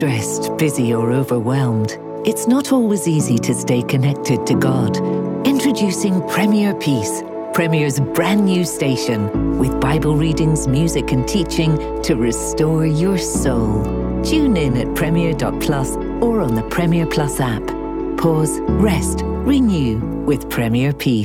Stressed, busy or overwhelmed, it's not always easy to stay connected to God. Introducing Premier Peace, Premier's brand new station, with Bible readings, music and teaching to restore your soul. Tune in at premier.plus or on the Premier Plus app. Pause, rest, renew with Premier Peace.